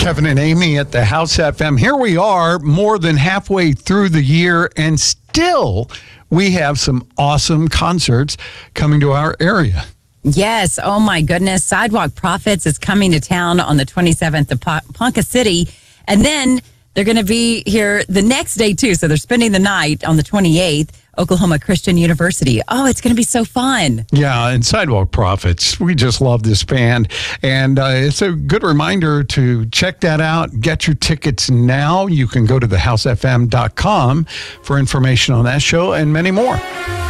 Kevin and Amy at the House FM. Here we are more than halfway through the year, and still we have some awesome concerts coming to our area. Yes. Oh, my goodness. Sidewalk Prophets is coming to town on the 27th of Ponca City. And then they're going to be here the next day, too. So they're spending the night on the 28th, Oklahoma Christian University. Oh, it's going to be so fun. Yeah, and Sidewalk Prophets, we just love this band. And it's a good reminder to check that out. Get your tickets now. You can go to thehousefm.com for information on that show and many more.